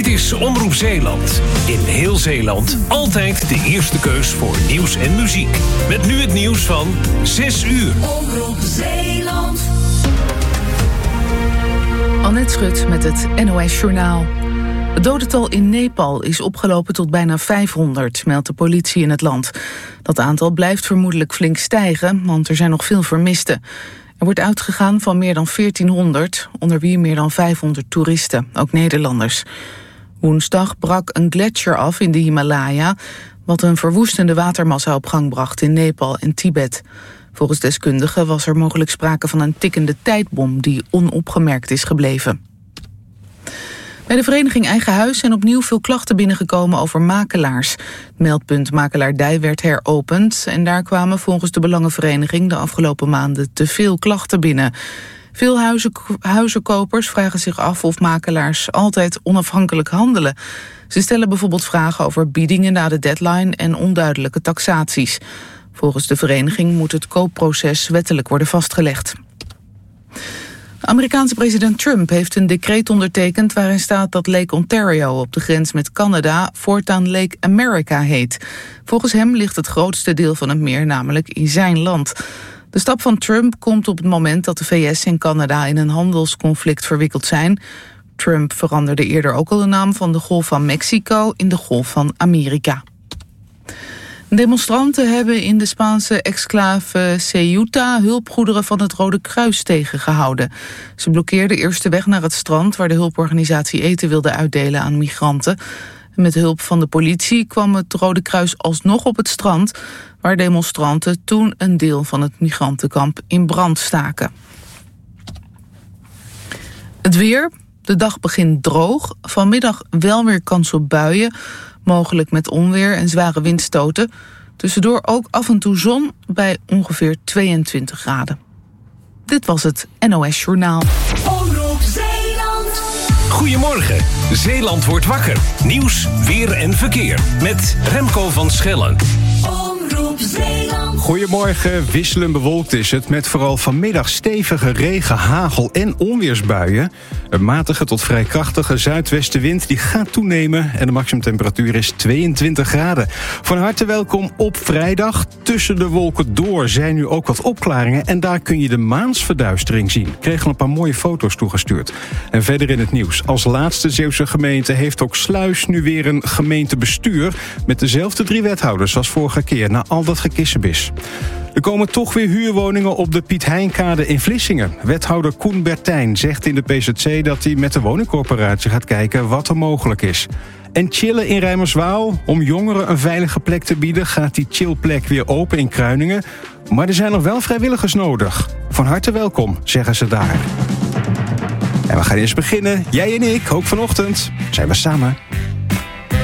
is Omroep Zeeland. In heel Zeeland altijd de eerste keus voor nieuws en muziek. Met nu het nieuws van 6 uur. Omroep Zeeland. Annette Schut met het NOS Journaal. Het dodental in Nepal is opgelopen tot bijna 500, meldt de politie in het land. Dat aantal blijft vermoedelijk flink stijgen, want er zijn nog veel vermisten. Er wordt uitgegaan van meer dan 1400, onder wie meer dan 500 toeristen, ook Nederlanders. Woensdag brak een gletsjer af in de Himalaya, wat een verwoestende watermassa op gang bracht in Nepal en Tibet. Volgens deskundigen was er mogelijk sprake van een tikkende tijdbom die onopgemerkt is gebleven. Bij de vereniging Eigen Huis zijn opnieuw veel klachten binnengekomen over makelaars. Het meldpunt Makelaardij werd heropend en daar kwamen volgens de Belangenvereniging de afgelopen maanden te veel klachten binnen. Veel huizenkopers vragen zich af of makelaars altijd onafhankelijk handelen. Ze stellen bijvoorbeeld vragen over biedingen na de deadline en onduidelijke taxaties. Volgens de vereniging moet het koopproces wettelijk worden vastgelegd. De Amerikaanse president Trump heeft een decreet ondertekend waarin staat dat Lake Ontario op de grens met Canada voortaan Lake America heet. Volgens hem ligt het grootste deel van het meer namelijk in zijn land. De stap van Trump komt op het moment dat de VS en Canada in een handelsconflict verwikkeld zijn. Trump veranderde eerder ook al de naam van de Golf van Mexico in de Golf van Amerika. Demonstranten hebben in de Spaanse exclave Ceuta hulpgoederen van het Rode Kruis tegengehouden. Ze blokkeerden eerst de weg naar het strand waar de hulporganisatie eten wilde uitdelen aan migranten. Met hulp van de politie kwam het Rode Kruis alsnog op het strand, waar demonstranten toen een deel van het migrantenkamp in brand staken. Het weer. De dag begint droog. Vanmiddag wel weer kans op buien, mogelijk met onweer en zware windstoten. Tussendoor ook af en toe zon bij ongeveer 22 graden. Dit was het NOS Journaal. Omroep Zeeland. Goedemorgen, Zeeland wordt wakker. Nieuws, weer en verkeer. Met Remco van Schellen. Omroep Zeeland. Goedemorgen, wisselend bewolkt is het, met vooral vanmiddag stevige regen, hagel en onweersbuien. Een matige tot vrij krachtige zuidwestenwind die gaat toenemen en de maximumtemperatuur is 22 graden. Van harte welkom op vrijdag. Tussen de wolken door zijn nu ook wat opklaringen en daar kun je de maansverduistering zien. Ik kreeg al een paar mooie foto's toegestuurd. En verder in het nieuws. Als laatste Zeeuwse gemeente heeft ook Sluis nu weer een gemeentebestuur met dezelfde 3 wethouders als vorige keer, na al dat gekissenbis. Er komen toch weer huurwoningen op de Piet Heinkade in Vlissingen. Wethouder Koen Bertijn zegt in de PZC dat hij met de woningcorporatie gaat kijken wat er mogelijk is. En chillen in Rijmerswaal. Om jongeren een veilige plek te bieden gaat die chillplek weer open in Kruiningen. Maar er zijn nog wel vrijwilligers nodig. Van harte welkom, zeggen ze daar. En we gaan eerst beginnen. Jij en ik, ook vanochtend, zijn we samen.